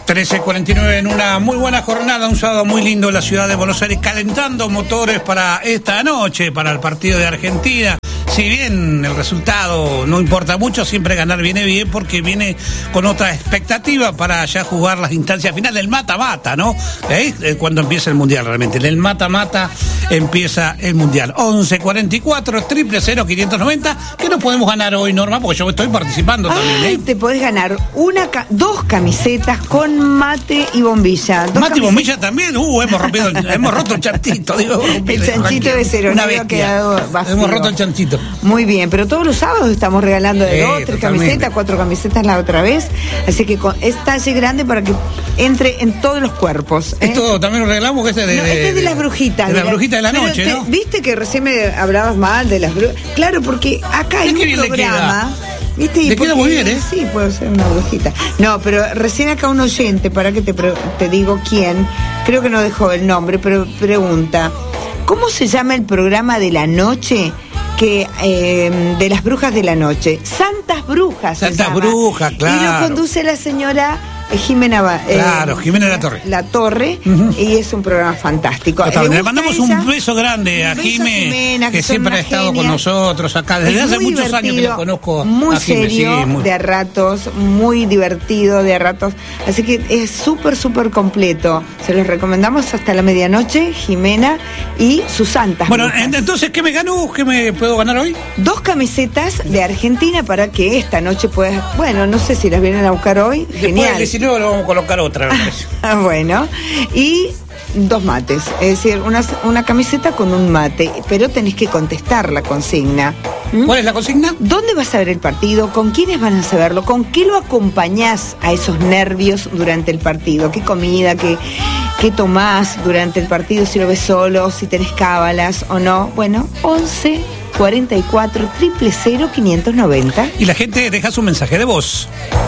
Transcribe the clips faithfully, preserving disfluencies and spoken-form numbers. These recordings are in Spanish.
trece cuarenta y nueve en una muy buena jornada, un sábado muy lindo en la ciudad de Buenos Aires, calentando motores para esta noche, para el partido de Argentina. Si bien el resultado no importa mucho, siempre ganar viene bien porque viene con otra expectativa para ya jugar las instancias finales del mata-mata, ¿no? ¿Eh? Cuando empieza el Mundial realmente. En el mata-mata empieza el Mundial. once cuarenta y cuatro, triple cero, quinientos noventa. ¿Qué nos podemos ganar hoy, Norma? Porque yo estoy participando Ay, también, ¿eh? Te podés ganar una ca- dos camisetas con mate y bombilla. Dos Mate y camisetas. bombilla también. Uh, hemos, rompido, hemos roto el chantito. Digo, El chanchito de cero, una no había bestia. quedado vacío. Hemos roto el chanchito. Muy bien, pero todos los sábados estamos regalando de Sí, dos, tres totalmente. camisetas, cuatro camisetas la otra vez. Así que con, es talle grande para que entre en todos los cuerpos. ¿eh? Esto también lo regalamos, que este de, No, de, este es de las brujitas. De, de las brujitas de la pero noche, te- ¿no? Viste que recién me hablabas mal de las brujas. Claro, porque acá hay Es que un bien le programa. ¿Viste? Y Le queda porque- muy bien, ¿eh? Sí, puede ser una brujita. No, pero recién acá un oyente, para que te, pre- te digo quién, creo que no dejó el nombre, pero pregunta, ¿cómo se llama el programa de la noche? Que eh, de las brujas de la noche. Santas Brujas. se Santas llama. Brujas, claro. Y lo conduce la señora eh, Jimena Ba- eh, Claro, Jimena La Torre. La Torre, Ujú. y es un programa fantástico. Totalmente. ¿Le Le gusta mandamos ella? un beso grande a Un beso a Jime, Jimena, que que son siempre una ha estado genia. con nosotros acá. Desde Es hace muy muchos años que la divertido, conozco muy a Jime. serio, Sí, muy- de a ratos, muy divertido de a ratos. Así que es súper, súper completo. Se los recomendamos hasta la medianoche, Jimena y sus santas. Bueno, brujas. en- entonces, ¿qué me gano? ¿Qué me puedo ganar hoy? Dos camisetas de Argentina para que esta noche puedas. Bueno, no sé si las vienen a buscar hoy. Después Genial. del diecinueve lo vamos a colocar otra, me parece. Ah, bueno. Y dos mates. Es decir, una, una camiseta con un mate. Pero tenés que contestar la consigna. ¿Mm? ¿Cuál es la consigna? ¿Dónde vas a ver el partido? ¿Con quiénes van a saberlo? ¿Con qué lo acompañás a esos nervios durante el partido? ¿Qué comida? ¿Qué, qué tomás durante el partido? Si lo ves solo, si tenés cábalas o no. Bueno, once cuarenta y cuatro, triple cero, quinientos noventa. Y la gente deja su mensaje de voz.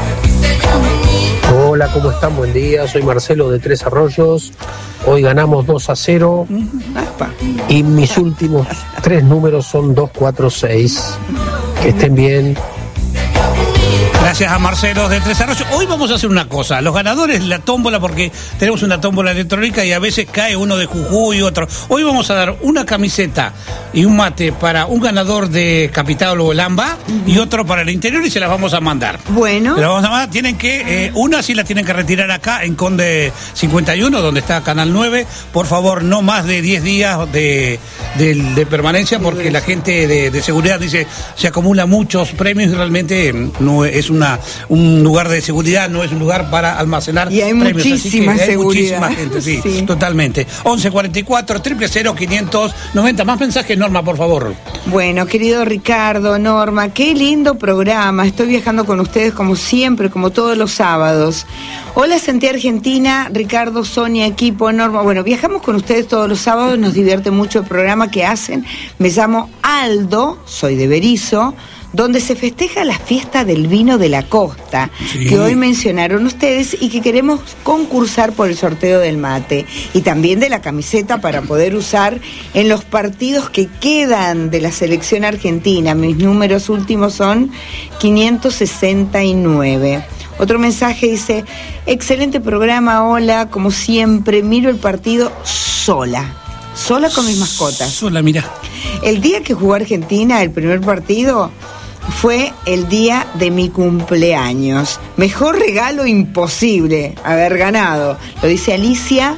Hola, ¿cómo están? Buen día, soy Marcelo de Tres Arroyos. Hoy ganamos dos a cero Apa. y mis últimos tres números son dos, cuatro, seis. Que estén bien. Gracias a Marcelo de Tres Arroyos. Hoy vamos a hacer una cosa. Los ganadores, la tómbola, porque tenemos una tómbola electrónica y a veces cae uno de Jujuy y otro. Hoy vamos a dar una camiseta y un mate para un ganador de Capital o Lamba y otro para el interior y se las vamos a mandar. Bueno. Se las vamos a mandar. Tienen que, eh, una sí la tienen que retirar acá en Conde cincuenta y uno, donde está Canal nueve. Por favor, no más de diez días de, de, de permanencia, porque la gente de, de seguridad dice se acumula muchos premios y realmente mm, no es una un lugar de seguridad, no es un lugar para almacenar Y hay premios. muchísima Así que hay seguridad. muchísima gente, sí, Sí. totalmente. once cuarenta y cuatro, triple cero, quinientos noventa. Más mensajes, Norma, por favor. Bueno, querido Ricardo, Norma, qué lindo programa. Estoy viajando con ustedes como siempre, como todos los sábados. Hola, Santi Argentina, Ricardo, Sonia, equipo, Norma. Bueno, viajamos con ustedes todos los sábados, nos divierte mucho el programa que hacen. Me llamo Aldo, soy de Berizo, donde se festeja la fiesta del vino de la costa, Sí. que hoy mencionaron ustedes y que queremos concursar por el sorteo del mate y también de la camiseta para poder usar en los partidos que quedan de la selección argentina. Mis números últimos son quinientos sesenta y nueve. Otro mensaje dice, excelente programa, hola, como siempre, miro el partido sola, sola con mis mascotas. Sola, mira. El día que jugó Argentina, el primer partido, fue el día de mi cumpleaños. Mejor regalo imposible haber ganado. Lo dice Alicia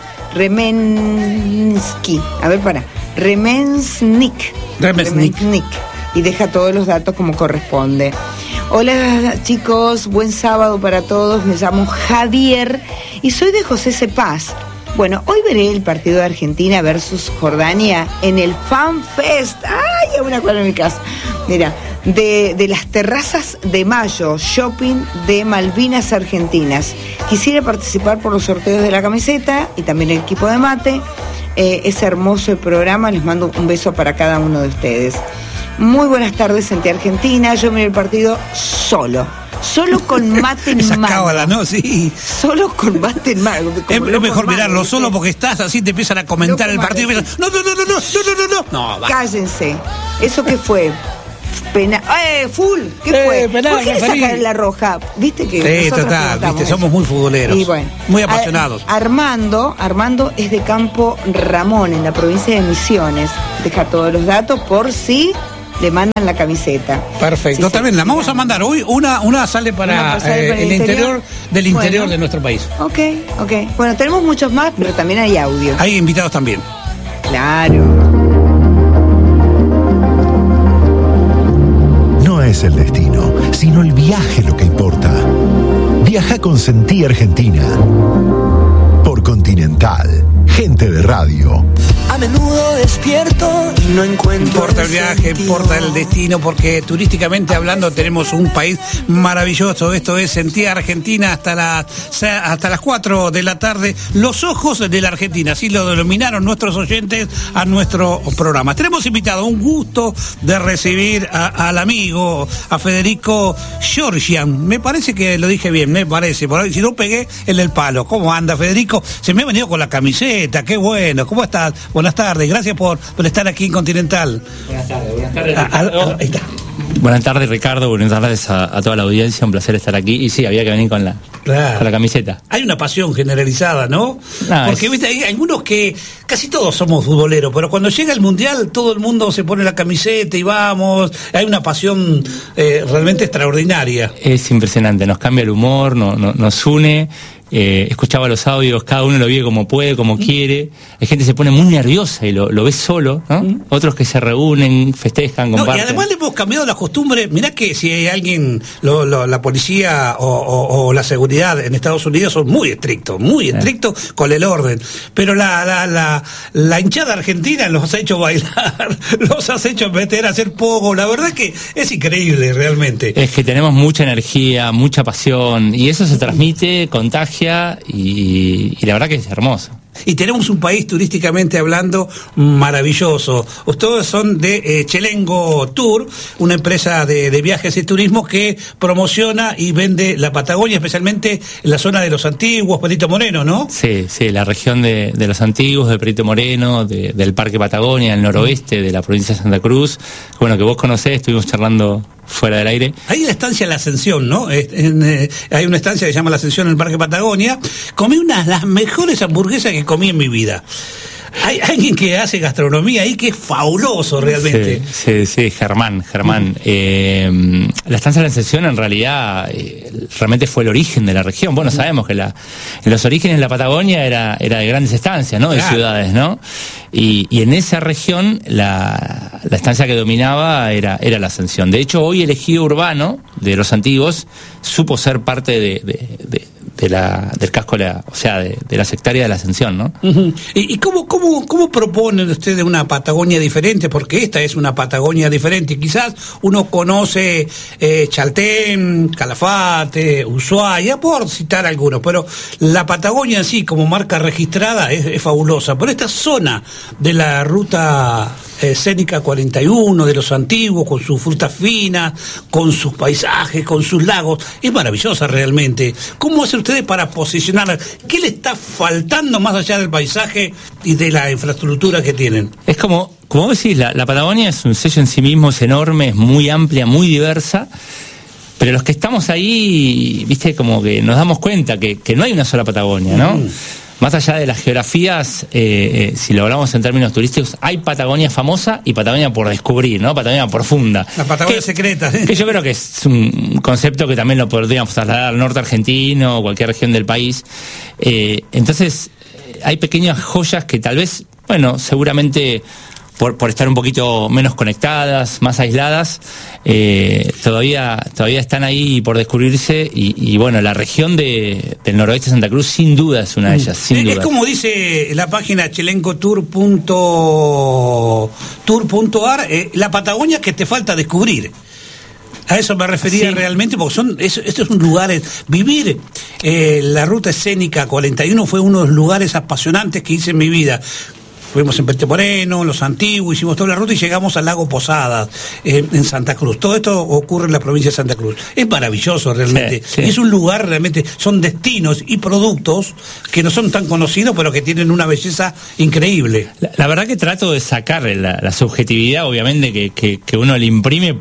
Remensky. A ver, para. Remensnik. Remensnik. Remensnik. Y deja todos los datos como corresponde. Hola chicos, buen sábado para todos. Me llamo Javier y soy de José Cepaz. Bueno, hoy veré el partido de Argentina versus Jordania en el Fan Fest. ¡Ay! Aún acuerdo en mi casa. Mira, de, de las terrazas de Mayo, shopping de Malvinas Argentinas. Quisiera participar por los sorteos de la camiseta y también el equipo de mate. Eh, es hermoso el programa. Les mando un beso para cada uno de ustedes. Muy buenas tardes, Santi Argentina. Yo miré el partido solo. Solo con mate en Esa mano. cábala, ¿no? Sí. Solo con mate en mano. Es, Como es loco mejor en mano, mirarlo ¿viste? solo porque estás así, te empiezan a comentar Loco el partido y malo, empiezan, no, no, no, no, no, no, no, no, no. No, va. Cállense. ¿Eso qué fue? Pena, ¡eh, full! ¿Qué Eh, fue? penal, ¿Por qué le referí. sacan la roja? ¿Viste que Sí, nosotros total, preguntamos viste, eso? somos muy futboleros, Y bueno, muy apasionados. A- Armando, Armando es de Campo Ramón, en la provincia de Misiones. Deja todos los datos por si le mandan la camiseta. Perfecto, Sí, también sí, la vamos sí. a mandar hoy, una una sale para, Una sale eh, para el interior, del interior Bueno. de nuestro país. Ok, ok. Bueno, tenemos muchos más, pero también hay audio. Hay invitados también. Claro. No es el destino, sino el viaje lo que importa. Viaja con Sentí Argentina. Por Continental, gente de radio. A menudo despierto y no encuentro. Importa el viaje, importa el destino, porque turísticamente hablando tenemos un país maravilloso. Esto es Sentí Argentina hasta las hasta las cuatro de la tarde. Los ojos de la Argentina, así lo denominaron nuestros oyentes a nuestro programa. Tenemos invitado, un gusto de recibir a, al amigo, a Federico Georgian. Me parece que lo dije bien, me parece. Por ahí, si no pegué en el palo. ¿Cómo anda, Federico? Se me ha venido con la camiseta, qué bueno. ¿Cómo estás? Buenas tardes, gracias por, por estar aquí en Continental. Buenas tardes, buenas tardes. Ah, ah, ahí está. Buenas tardes, Ricardo, buenas tardes a, a toda la audiencia, un placer estar aquí. Y sí, había que venir con la, Claro. con la camiseta. Hay una pasión generalizada, ¿no? No, Porque, es- viste, hay algunos que, casi todos somos futboleros, pero cuando llega el Mundial todo el mundo se pone la camiseta y vamos. Hay una pasión eh, realmente extraordinaria. Es impresionante, nos cambia el humor, no, no- nos une. Eh, escuchaba los audios, cada uno lo vive como puede, como quiere. Hay gente que se pone muy nerviosa y lo, lo ve solo, ¿no? Otros que se reúnen, festejan, No, y comparten. además le hemos cambiado la costumbre. Mirá que si hay alguien, lo- lo- la policía o, o- o la seguridad en Estados Unidos son muy estrictos, muy estrictos con el orden. Pero la, la, la, la hinchada argentina los ha hecho bailar, los has hecho meter a hacer poco. La verdad que es increíble realmente. Es que tenemos mucha energía, mucha pasión, y eso se transmite, contagia, y, y la verdad que es hermoso. Y tenemos un país turísticamente hablando maravilloso. Ustedes son de eh, Chelengo Tour, una empresa de, de viajes y turismo que promociona y vende la Patagonia, especialmente en la zona de los antiguos, Perito Moreno, ¿no? Sí, sí, la región de, de los antiguos, de Perito Moreno, de- del Parque Patagonia, el noroeste de la provincia de Santa Cruz. Bueno, que vos conocés, estuvimos charlando fuera del aire. Hay la estancia La Ascensión, ¿no? Eh, en, eh, hay una estancia que se llama La Ascensión en el Parque Patagonia. Comí una de las mejores hamburguesas que comí en mi vida. Hay alguien que hace gastronomía ahí que es fabuloso realmente. Sí, sí, sí, Germán, Germán. Eh, la estancia de la Ascensión en realidad eh, realmente fue el origen de la región. Bueno, sabemos que la, en los orígenes de la Patagonia era, era de grandes estancias, ¿no? De Claro. ciudades, ¿no? Y, y en esa región la, la estancia que dominaba era, era la Ascensión. De hecho, hoy el ejido urbano de los antiguos supo ser parte de, de, de, de la, del casco, de la, o sea, de, de las hectáreas de la Ascensión, ¿no? Ujú. ¿Y, y cómo, cómo, cómo proponen ustedes una Patagonia diferente? Porque esta es una Patagonia diferente. Quizás uno conoce eh, Chaltén, Calafate, Ushuaia, por citar algunos, pero la Patagonia en sí, como marca registrada, es, es fabulosa. Pero esta zona de la ruta eh, escénica cuarenta y uno, de los antiguos, con sus frutas finas, con sus paisajes, con sus lagos, es maravillosa realmente. ¿Cómo hacen ustedes para posicionar? ¿Qué le está faltando más allá del paisaje y de la infraestructura que tienen? Es como, como vos decís, la, la Patagonia es un sello en sí mismo, es enorme, es muy amplia, muy diversa, pero los que estamos ahí, viste, como que nos damos cuenta que, que no hay una sola Patagonia, ¿no? Mm. Más allá de las geografías, eh, eh, si lo hablamos en términos turísticos, hay Patagonia famosa y Patagonia por descubrir, ¿no? Patagonia profunda. La Patagonia Que- secreta. ¿eh? Que yo creo que es un concepto que también lo podríamos trasladar al norte argentino o cualquier región del país. Eh, entonces, eh, hay pequeñas joyas que tal vez, bueno, seguramente por, por estar un poquito menos conectadas, más aisladas, eh, todavía, todavía están ahí por descubrirse. Y, y bueno, la región de, del noroeste de Santa Cruz sin duda es una de ellas, sin Es, duda. es como dice la página chelencotour punto ar, eh, la Patagonia que te falta descubrir. A eso me refería Sí. realmente, porque son eso, estos son lugares. Vivir eh, la ruta escénica cuarenta y uno fue uno de los lugares apasionantes que hice en mi vida. Fuimos en Perito Moreno, en Los Antiguos, hicimos toda la ruta y llegamos al lago Posadas, eh, en Santa Cruz. Todo esto ocurre en la provincia de Santa Cruz. Es maravilloso realmente. Sí, sí. Y es un lugar realmente, son destinos y productos que no son tan conocidos, pero que tienen una belleza increíble. La, la verdad que trato de sacar la, la subjetividad, obviamente, que, que, que uno le imprime por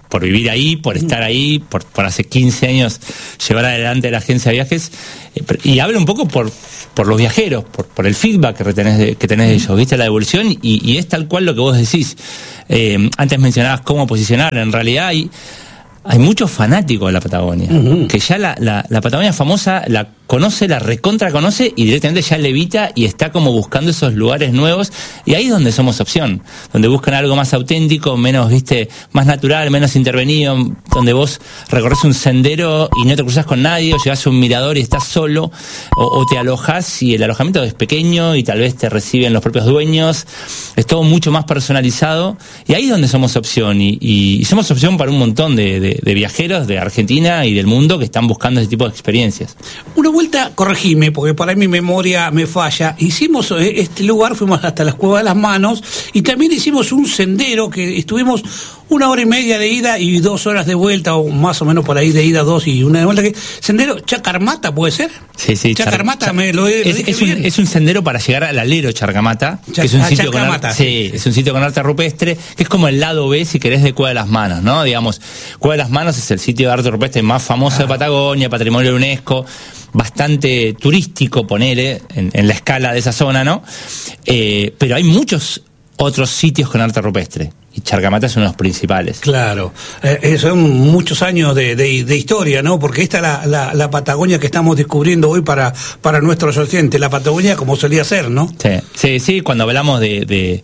por vivir ahí, por estar ahí, por, por hace quince años llevar adelante la agencia de viajes, eh, y habla un poco por, por los viajeros, por, por el feedback que, retenés de, que tenés de ellos, viste la devolución, y, y es tal cual lo que vos decís. Eh, antes mencionabas cómo posicionar, en realidad hay... Hay muchos fanáticos de la Patagonia, uh-huh. que ya la, la, la Patagonia famosa la conoce, la recontra conoce y directamente ya levita y está como buscando esos lugares nuevos, y ahí es donde somos opción, donde buscan algo más auténtico, menos, viste, más natural, menos intervenido, donde vos recorres un sendero y no te cruzas con nadie, o llegás a un mirador y estás solo, o, o te alojás y el alojamiento es pequeño y tal vez te reciben los propios dueños, es todo mucho más personalizado, y ahí es donde somos opción, y, y, y somos opción para un montón de, de de viajeros de Argentina y del mundo que están buscando ese tipo de experiencias. Una vuelta, corregime, porque por ahí mi memoria me falla, hicimos este lugar, fuimos hasta las Cuevas de las Manos, y también hicimos un sendero que estuvimos una hora y media de ida y dos horas de vuelta, o más o menos por ahí de ida, dos y una de vuelta. Que sendero Chacarmata, ¿puede ser? Sí, sí. Chacarmata, Char- me lo, he, lo es, dije es, bien. un, es un sendero para llegar al alero Charcamata, Ch- que es un ah, sitio con arte, sí, es un sitio con arte rupestre, que es como el lado B, si querés, de Cueva de las Manos, ¿no? Digamos, Cueva de las Manos es el sitio de arte rupestre más famoso ah. de Patagonia, patrimonio de UNESCO, bastante turístico, ponele, en, en la escala de esa zona, ¿no? Eh, pero hay muchos otros sitios con arte rupestre, y Charcamata es uno de los principales. Claro, eh, son muchos años de, de, de historia, ¿no? Porque esta es la, la, la Patagonia que estamos descubriendo hoy para, para nuestros oyentes, la Patagonia como solía ser, ¿no? Sí, sí, sí, cuando hablamos de... de,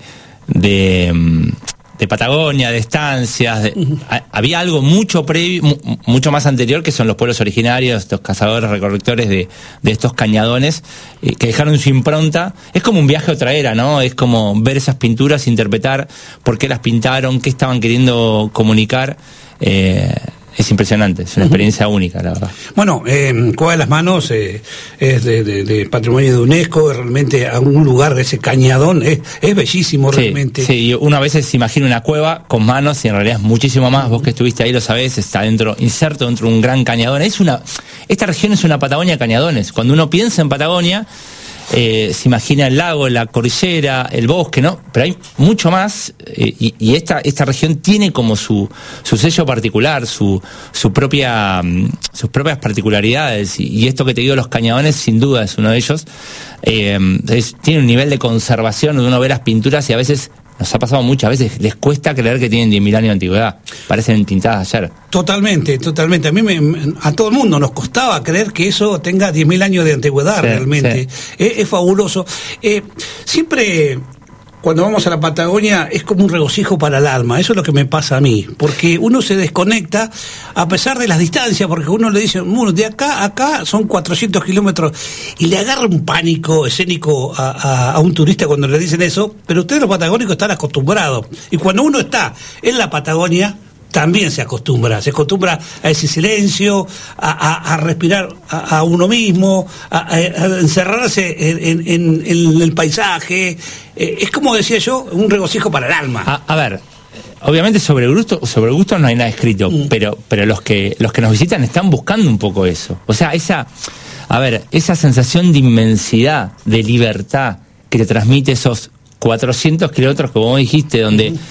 de de Patagonia, de estancias, de, uh-huh. a, había algo mucho previo, mu, mucho más anterior, que son los pueblos originarios, estos cazadores recolectores de, de estos cañadones, eh, que dejaron su impronta. Es como un viaje a otra era, ¿no? Es como ver esas pinturas, interpretar por qué las pintaron, qué estaban queriendo comunicar. Eh, es impresionante, es una experiencia uh-huh. única, la verdad. Bueno, eh, Cueva de las Manos eh, es de, de, de patrimonio de UNESCO, es realmente un lugar de ese cañadón, es, es bellísimo sí, realmente. Sí, uno a veces se imagina una cueva con manos y en realidad es muchísimo más. Vos que estuviste ahí lo sabés, está dentro, inserto dentro de un gran cañadón. Es una, esta región es una Patagonia de cañadones. Cuando uno piensa en Patagonia, Eh, se imagina el lago, la cordillera, el bosque, ¿no? Pero hay mucho más, eh, y, y esta esta región tiene como su su sello particular, su su propia um, sus propias particularidades, y, y esto que te digo, los cañadones, sin duda es uno de ellos. Eh, es, tiene un nivel de conservación donde uno ve las pinturas y a veces nos ha pasado muchas veces, les cuesta creer que tienen diez mil años de antigüedad, parecen pintadas ayer. Totalmente, totalmente. A mí, me, a todo el mundo nos costaba creer que eso tenga diez mil años de antigüedad, sí, realmente. Sí. Es, es fabuloso. Eh, siempre, cuando vamos a la Patagonia, es como un regocijo para el alma. Eso es lo que me pasa a mí, porque uno se desconecta a pesar de las distancias, porque uno le dice, bueno, de acá a acá son cuatrocientos kilómetros, y le agarra un pánico escénico a, a, a un turista cuando le dicen eso, pero ustedes los patagónicos están acostumbrados, y cuando uno está en la Patagonia también se acostumbra, se acostumbra a ese silencio, a, a, a respirar a, a uno mismo, a, a, a encerrarse en, en, en el paisaje. Eh, es como decía yo, un regocijo para el alma. A, a ver, obviamente sobre gusto, sobre gusto no hay nada escrito, mm. pero, pero los que, los que nos visitan están buscando un poco eso. O sea, esa, a ver, esa sensación de inmensidad, de libertad que te transmite esos cuatrocientos kilómetros que vos dijiste, donde... Mm.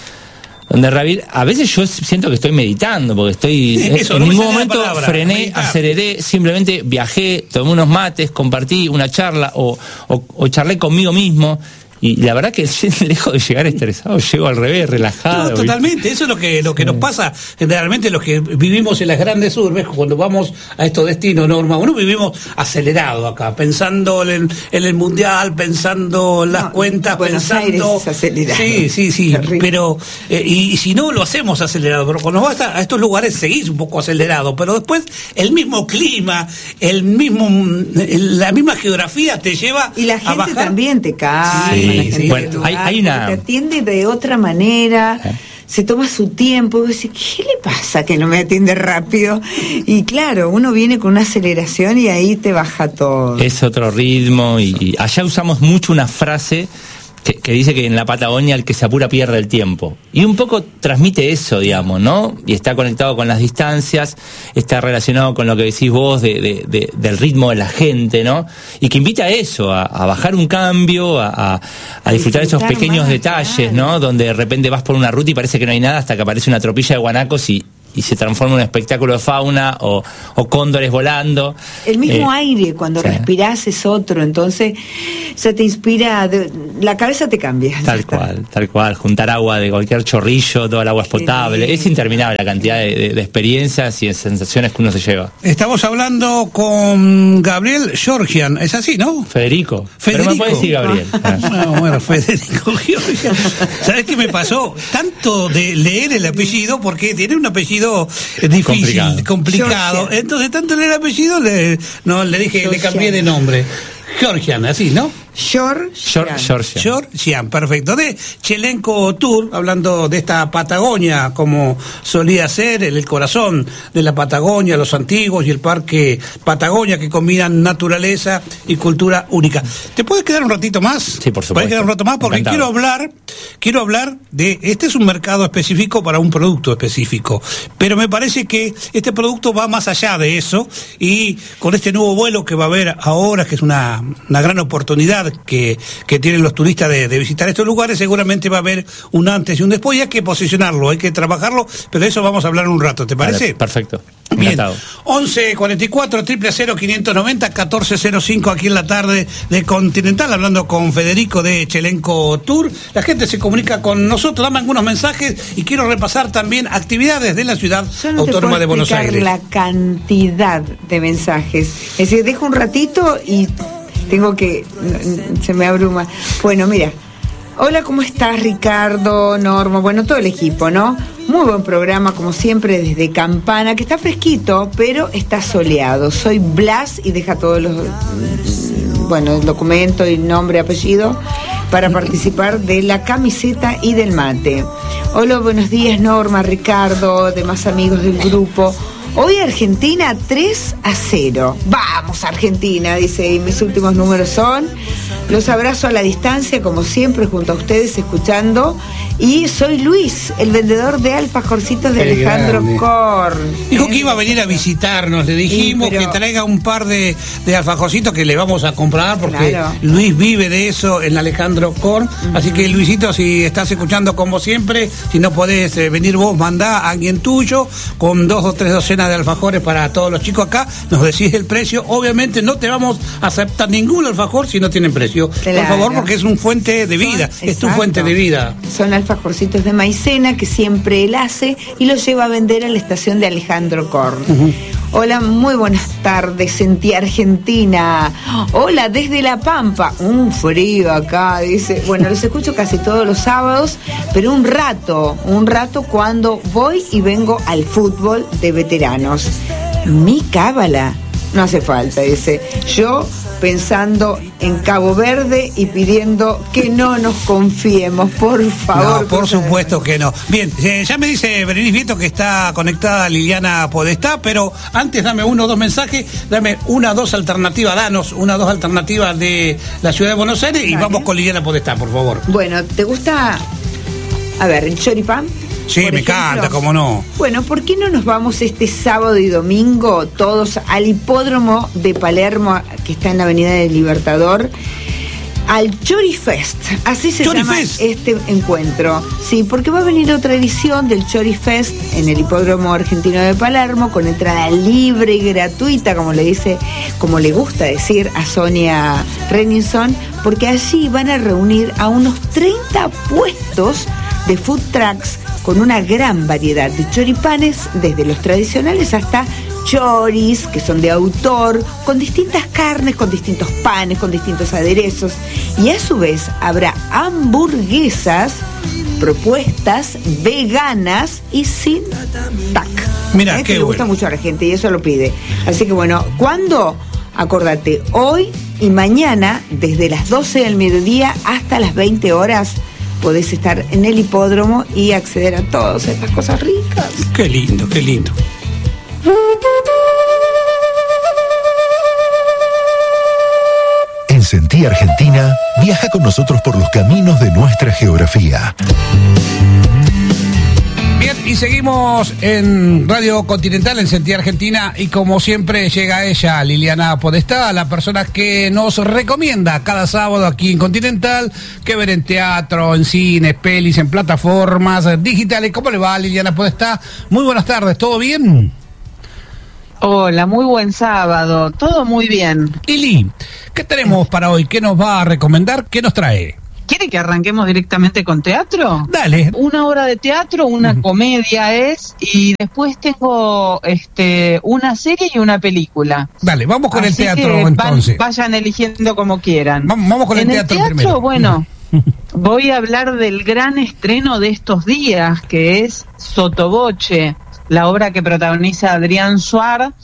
Donde a veces yo siento que estoy meditando, porque estoy Eso, en no ningún momento palabra, frené, meditar. aceleré, simplemente viajé, tomé unos mates, compartí una charla o, o, o charlé conmigo mismo. Y la verdad que lejos de llegar estresado, llego al revés, relajado. No, totalmente, eso es lo que lo que nos pasa generalmente los que vivimos en las grandes urbes, cuando vamos a estos destinos, Norma, uno vivimos acelerado acá, pensando en, en el mundial, pensando en las no, cuentas, Buenos pensando... Aires es acelerado. Sí, sí, sí, terrible. Pero, eh, y, y si no lo hacemos acelerado, pero cuando vas a, a estos lugares seguís un poco acelerado, pero después el mismo clima, el mismo la misma geografía te lleva y la gente a bajar. También te cae. Sí. La gente sí. Bueno, lugar, hay, hay una... te atiende de otra manera, ¿Eh? se toma su tiempo, y vos decís, ¿qué le pasa que no me atiende rápido? Y claro, uno viene con una aceleración y ahí te baja todo. Es otro ritmo, y, y allá usamos mucho una frase que, que dice que en la Patagonia el que se apura pierde el tiempo. Y un poco transmite eso, digamos, ¿no? Y está conectado con las distancias, está relacionado con lo que decís vos de, de, de, del ritmo de la gente, ¿no? Y que invita a eso, a, a bajar un cambio, a, a, a disfrutar esos pequeños más, detalles, claro. ¿no? Donde de repente vas por una ruta y parece que no hay nada hasta que aparece una tropilla de guanacos y y se transforma en un espectáculo de fauna o, o cóndores volando. El mismo Eh, aire, cuando sí. respirás es otro, entonces se te inspira, de- la cabeza te cambia. Ya Tal está. cual, tal cual. Juntar agua de cualquier chorrillo, toda el agua es Qué potable. lindo. Es interminable la cantidad de, de- de experiencias y de sensaciones que uno se lleva. Estamos hablando con Gabriel Georgian, es así, ¿no? Federico. Federico. Pero me puede decir Gabriel. Ah. No, bueno, Federico Georgian. ¿Sabes qué me pasó? Tanto de leer el apellido, porque tiene un apellido difícil, complicado. Complicado. Georgian. Entonces, tanto leer el apellido, le, no, le dije, le Georgian. cambié de nombre. Georgian, así, ¿no? George. Geor- Georgia. Georgian, perfecto. De Chelenco Tour, hablando de esta Patagonia, como solía ser, el corazón de la Patagonia, los antiguos y el Parque Patagonia, que combinan naturaleza y cultura única. ¿Te puedes quedar un ratito más? Sí, por supuesto. ¿Puedes quedar un rato más? Porque Encantado. quiero hablar, quiero hablar de, este es un mercado específico para un producto específico, pero me parece que este producto va más allá de eso, y con este nuevo vuelo que va a haber ahora, que es una, una gran oportunidad que, que tienen los turistas de, de visitar estos lugares, seguramente va a haber un antes y un después, y hay que posicionarlo, hay que trabajarlo, pero de eso vamos a hablar un rato, ¿te parece? Vale, perfecto. Bien, Encantado. once cuarenta y cuatro, cero cero, quinientos noventa, catorce cero cinco aquí en la tarde de Continental, hablando con Federico de Chelenco Tour. La gente se comunica con nosotros, dame algunos mensajes y quiero repasar también actividades de la ciudad Yo no te autónoma puedo de Buenos explicar Aires. la cantidad de mensajes. Es decir, dejo un ratito y tengo que... se me abruma. Bueno, mira. Hola, ¿cómo estás, Ricardo, Norma? Bueno, todo el equipo, ¿no? Muy buen programa, como siempre, desde Campana, que está fresquito, pero está soleado. Soy Blas y deja todos los... bueno, el documento y nombre, apellido, para participar de la camiseta y del mate. Hola, buenos días, Norma, Ricardo, demás amigos del grupo. Hoy Argentina tres a cero. Vamos, Argentina, dice, y mis últimos números son... Los abrazo a la distancia, como siempre, junto a ustedes, escuchando. Y soy Luis, el vendedor de alfajorcitos de Qué Alejandro grande. Korn. Dijo que iba a venir a visitarnos, le dijimos Sí, pero- que traiga un par de, de alfajorcitos que le vamos a comprar, porque Claro. Luis vive de eso en Alejandro Korn. Así que, Luisito, si estás escuchando como siempre, si no podés eh, venir vos, mandá a alguien tuyo con dos o tres docenas de alfajores para todos los chicos acá, nos decís el precio. Obviamente no te vamos a aceptar ningún alfajor si no tienen precio. Claro. Por favor, porque es un fuente de vida, Son- es tu exacto. fuente de vida. Son alfajorcitos de maicena que siempre él hace y los lleva a vender a la estación de Alejandro Korn. Hola, muy buenas tardes, Sentí Argentina. Hola, desde La Pampa. Un frío acá, dice. Bueno, los escucho casi todos los sábados, pero un rato, un rato cuando voy y vengo al fútbol de veteranos. Mi cábala. No hace falta, dice. Yo pensando en Cabo Verde y pidiendo que no nos confiemos, por favor. No, por supuesto que no. Bien, eh, ya me dice Berenice Vieto que está conectada Liliana Podestá, pero antes dame uno o dos mensajes, dame una o dos alternativas, danos una o dos alternativas de la ciudad de Buenos Aires y Dale. vamos con Liliana Podestá, por favor. Bueno, ¿te gusta, a ver, el choripán? Sí, por me ejemplo? encanta, cómo no. Bueno, ¿por qué no nos vamos este sábado y domingo todos al hipódromo de Palermo, que está en la Avenida del Libertador, al Chorifest? Así se Chorifest. llama este encuentro. Sí, porque va a venir otra edición del Chorifest en el hipódromo argentino de Palermo, con entrada libre y gratuita, como le dice, como le gusta decir a Sonia Renninson, porque allí van a reunir a unos treinta puestos de food trucks con una gran variedad de choripanes, desde los tradicionales hasta choris, que son de autor, con distintas carnes, con distintos panes, con distintos aderezos. Y a su vez habrá hamburguesas, propuestas veganas y sin tac. Mirá, ¿Eh? qué Que le gusta bueno. mucho a la gente y eso lo pide. Así que bueno, ¿cuándo? Acordate, hoy y mañana, desde las doce del mediodía hasta las veinte horas, podés estar en el hipódromo y acceder a todas estas cosas ricas. Qué lindo, qué lindo. En Sentí Argentina, viaja con nosotros por los caminos de nuestra geografía. Bien, Bien, y seguimos en Radio Continental, en Sentí Argentina, y como siempre llega ella, Liliana Podestá, la persona que nos recomienda cada sábado aquí en Continental que ver en teatro, en cines, pelis, en plataformas digitales. ¿Cómo le va, Liliana Podestá? Muy buenas tardes, ¿todo bien? Hola, muy buen sábado, todo muy bien. Lili, ¿qué tenemos para hoy? ¿Qué nos va a recomendar? ¿Qué nos trae? ¿Quiere que arranquemos directamente con teatro? Dale. Una obra de teatro, una uh-huh. comedia es, y después tengo este una serie y una película. Dale, vamos con Así el teatro que entonces. Van, vayan eligiendo como quieran. Vamos, vamos con en el teatro, el teatro primero. Bueno, voy a hablar del gran estreno de estos días, que es Sotoboche, la obra que protagoniza Adrián Suar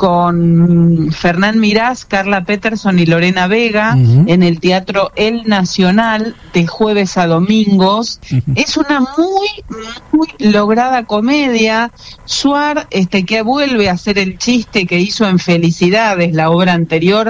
con Fernán Mirás, Carla Peterson y Lorena Vega, uh-huh. en el Teatro El Nacional, de jueves a domingos. Uh-huh. Es una muy, muy lograda comedia. Suar, este, que vuelve a hacer el chiste que hizo en Felicidades, la obra anterior,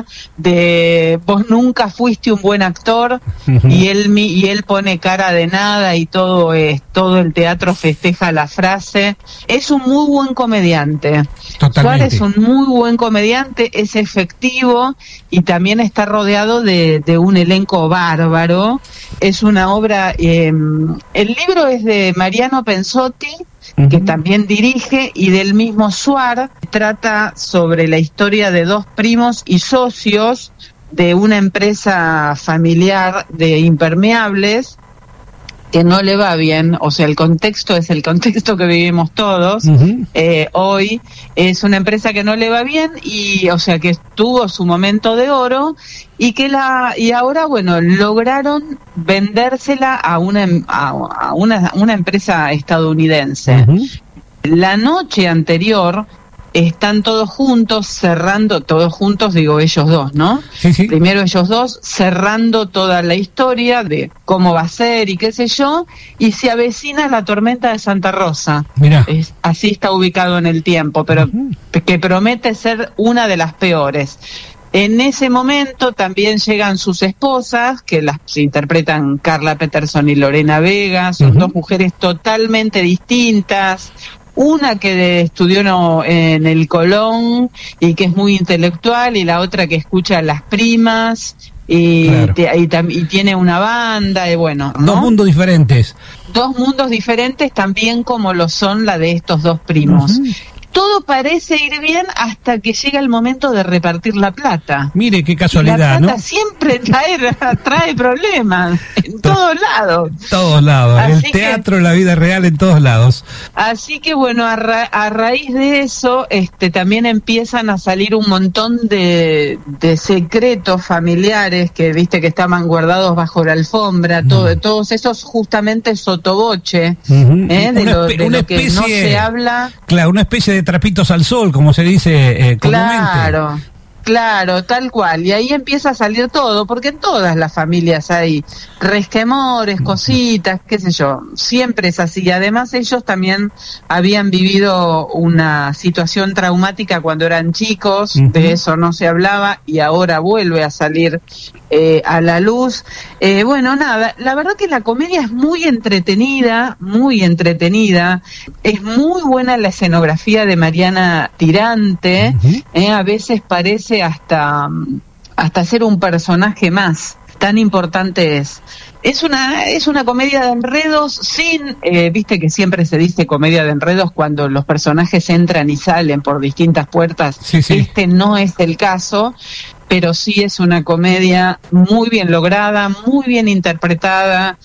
de vos nunca fuiste un buen actor, uh-huh. y él y él pone cara de nada y todo es, todo el teatro festeja la frase. Es un muy buen comediante. Totalmente. Suar es un muy muy buen comediante, es efectivo y también está rodeado de, de un elenco bárbaro. Es una obra, eh, el libro es de Mariano Pensotti, uh-huh. que también dirige, y del mismo Suar. Trata sobre la historia de dos primos y socios de una empresa familiar de impermeables que no le va bien. O sea, el contexto es el contexto que vivimos todos. Uh-huh. eh, hoy es una empresa que no le va bien, y o sea que tuvo su momento de oro, y que la y ahora bueno lograron vendérsela a una a, a una, una empresa estadounidense. Uh-huh. La noche anterior están todos juntos cerrando, todos juntos digo ellos dos, ¿no? Sí, sí. Primero ellos dos cerrando toda la historia de cómo va a ser y qué sé yo, y se avecina la tormenta de Santa Rosa. Mirá. Es, así está ubicado en el tiempo, pero uh-huh. que promete ser una de las peores. En ese momento también llegan sus esposas, que las interpretan Carla Peterson y Lorena Vega, son uh-huh. dos mujeres totalmente distintas. Una que estudió no, en el Colón y que es muy intelectual, y la otra que escucha a las primas y, claro. te, y, y tiene una banda, y bueno, ¿no? Dos mundos diferentes. Dos mundos diferentes también, como lo son la de estos dos primos. Uh-huh. Todo parece ir bien hasta que llega el momento de repartir la plata. Mire qué casualidad, la plata ¿no? siempre trae, trae problemas en to- todos lados. Todos lados, así el teatro, que, la vida real en todos lados. Así que bueno, a, ra- a raíz de eso, este, también empiezan a salir un montón de, de secretos familiares que viste que estaban guardados bajo la alfombra, uh-huh. todo, todos esos justamente sotoboche, uh-huh. ¿eh? de, lo, espe- de lo que especie, no se habla. Claro, una especie de trapitos al sol, como se dice eh, comúnmente. Claro, claro, tal cual. Y ahí empieza a salir todo, porque en todas las familias hay resquemores, cositas, qué sé yo. Siempre es así. Y además ellos también habían vivido una situación traumática cuando eran chicos, uh-huh. de eso no se hablaba, y ahora vuelve a salir eh, a la luz. Eh, bueno, nada, la verdad que la comedia es muy entretenida, muy entretenida. Es muy buena la escenografía de Mariana Tirante, uh-huh. eh, a veces parece hasta, hasta ser un personaje más, tan importante es. Es una, es una comedia de enredos sin, eh, viste que siempre se dice comedia de enredos cuando los personajes entran y salen por distintas puertas. Sí, sí. Este no es el caso, pero sí es una comedia muy bien lograda, muy bien interpretada.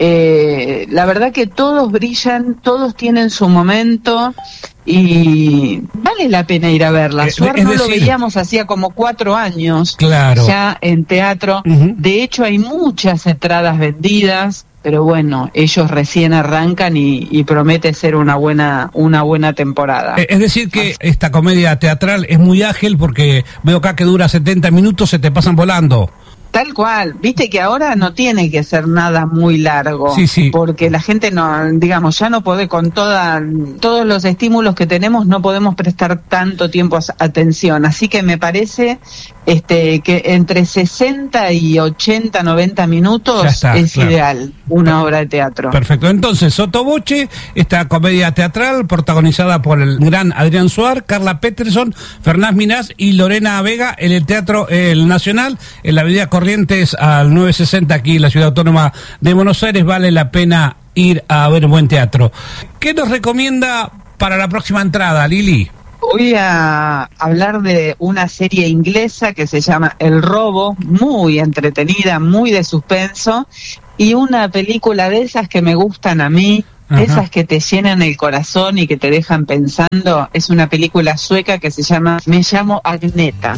Eh, la verdad que todos brillan, todos tienen su momento, y vale la pena ir a verla. Eh, Suar no lo veíamos hacía como cuatro años, claro. ya en teatro. Uh-huh. De hecho hay muchas entradas vendidas, pero bueno, ellos recién arrancan y, y promete ser una buena una buena temporada. Es decir que Así. esta comedia teatral es muy ágil, porque veo acá que dura setenta minutos, se te pasan volando. Tal cual, viste que ahora no tiene que ser nada muy largo, sí, sí. porque la gente no, digamos, ya no puede con toda, todos los estímulos que tenemos, no podemos prestar tanto tiempo a, atención, así que me parece este que entre sesenta y ochenta, noventa minutos está, es claro. ideal una obra de teatro. Perfecto, entonces Sotoboche, esta comedia teatral protagonizada por el gran Adrián Suar, Carla Peterson, Fernás Minás y Lorena Vega en el Teatro El Nacional, en la avenida Corrientes al novecientos sesenta, aquí en la Ciudad Autónoma de Buenos Aires. Vale la pena ir a ver buen teatro. ¿Qué nos recomienda para la próxima entrada, Lili? Voy a hablar de una serie inglesa que se llama El Robo, muy entretenida, muy de suspenso, y una película de esas que me gustan a mí, Ajá. esas que te llenan el corazón y que te dejan pensando. Es una película sueca que se llama Me llamo Agneta.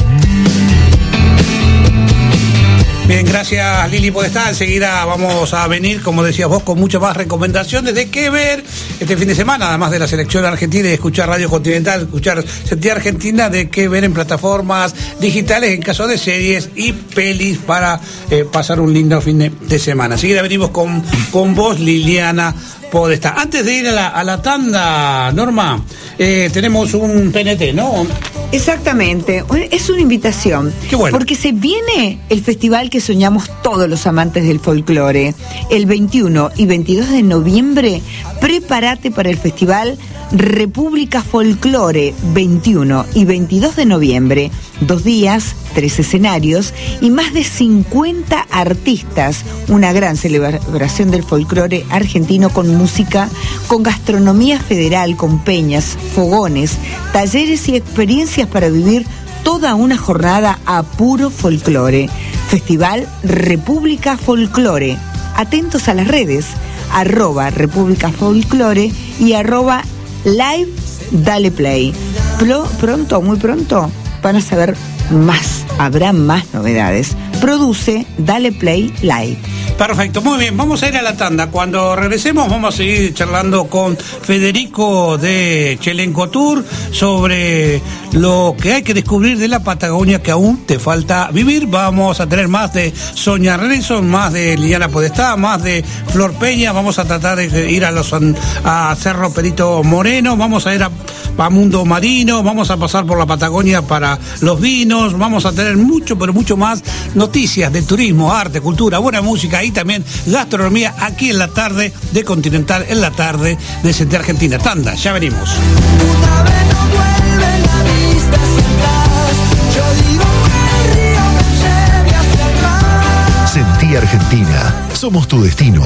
Bien, gracias Lili por estar. Enseguida vamos a venir, como decías vos, con muchas más recomendaciones de qué ver este fin de semana, además de la selección argentina y escuchar Radio Continental, escuchar Sentir Argentina, de qué ver en plataformas digitales en caso de series y pelis para eh, pasar un lindo fin de, de semana. Enseguida venimos con, con vos, Liliana Podestá. Antes de ir a la, a la tanda, Norma, eh, tenemos un P N T, ¿no? Exactamente, es una invitación. Qué bueno. Porque se viene el festival que soñamos todos los amantes del folclore. El veintiuno y veintidós de noviembre, prepárate para el festival República Folclore, veintiuno y veintidós de noviembre. Dos días, tres escenarios y más de cincuenta artistas. Una gran celebración del folclore argentino con música, con gastronomía federal, con peñas, fogones, talleres y experiencias para vivir toda una jornada a puro folclore. Festival República Folclore. Atentos a las redes, arroba República Folclore y arroba Live Dale Play. Pro, pronto, muy pronto, van a saber más, habrá más novedades. Produce Dale Play Live. Perfecto, muy bien, vamos a ir a la tanda. Cuando regresemos vamos a seguir charlando con Federico de Chelenco Tour sobre lo que hay que descubrir de la Patagonia que aún te falta vivir. Vamos a tener más de Sonia Renson, más de Liliana Podestá, más de Flor Peña. Vamos a tratar de ir a los a Cerro Perito Moreno, vamos a ir a, a Mundo Marino, vamos a pasar por la Patagonia para los vinos, vamos a tener mucho, pero mucho más noticias de turismo, arte, cultura, buena música y también gastronomía aquí en la tarde de Continental, en la tarde de Sentir Argentina. Tanda, ya venimos. Una vez no vuelve la vista hacia atrás. Yo digo que el río me lleve hacia atrás. Sentí Argentina, somos tu destino.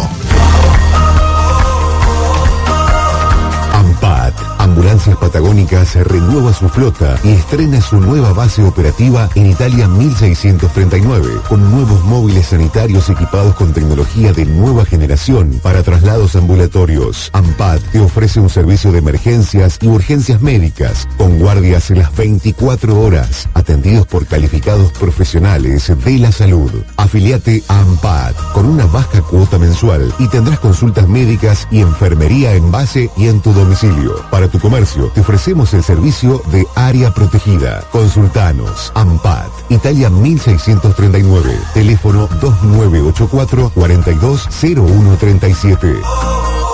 AMPAT, Ambulancias Patagónicas, renueva su flota y estrena su nueva base operativa en Italia mil seiscientos treinta y nueve, con nuevos móviles sanitarios equipados con tecnología de nueva generación para traslados ambulatorios. AMPAT te ofrece un servicio de emergencias y urgencias médicas, con guardias en las veinticuatro horas, atendidos por calificados profesionales de la salud. Afiliate a AMPAT con una baja cuota mensual y tendrás consultas médicas y enfermería en base y en tu domicilio. Para tu comercio, te ofrecemos el servicio de área protegida. Consultanos. AMPAT, Italia mil seiscientos treinta y nueve, teléfono dos nueve ocho cuatro, cuatro dos cero uno tres siete.